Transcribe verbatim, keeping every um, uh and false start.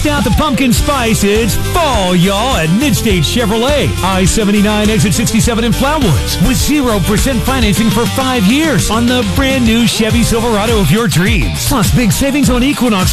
Bust out the pumpkin spice. It's fall, y'all, at Midstate Chevrolet. I seventy-nine, exit sixty-seven in Flatwoods. With zero percent financing for five years on the brand new Chevy Silverado of your dreams. Plus, big savings on Equinox